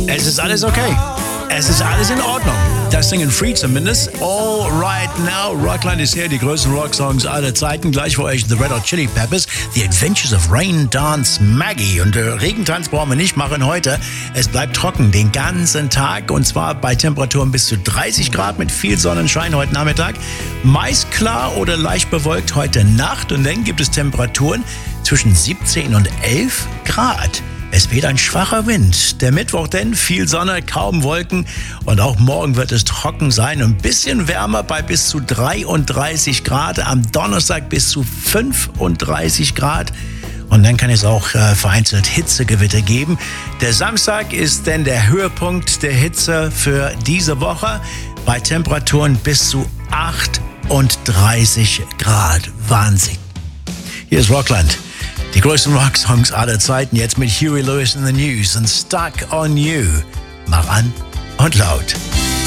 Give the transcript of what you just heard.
Es ist alles okay. Es ist alles in Ordnung. Das singen Free zumindest. All right now. Rockland ist hier, die größten Rocksongs aller Zeiten. Gleich für euch The Red Hot Chili Peppers, The Adventures of Rain Dance Maggie. Und Regentanz brauchen wir nicht machen heute. Es bleibt trocken den ganzen Tag und zwar bei Temperaturen bis zu 30 Grad mit viel Sonnenschein heute Nachmittag. Meist klar oder leicht bewölkt heute Nacht und dann gibt es Temperaturen zwischen 17 und 11 Grad. Es weht ein schwacher Wind. Der Mittwoch denn viel Sonne, kaum Wolken und auch morgen wird es trocken sein. Ein bisschen wärmer bei bis zu 33 Grad. Am Donnerstag bis zu 35 Grad. Und dann kann es auch vereinzelt Hitzegewitter geben. Der Samstag ist denn der Höhepunkt der Hitze für diese Woche bei Temperaturen bis zu 38 Grad. Wahnsinn. Hier ist Rockland. Die größten Rocksongs aller Zeiten, jetzt mit Huey Lewis in the News und Stuck on You. Mach an und laut.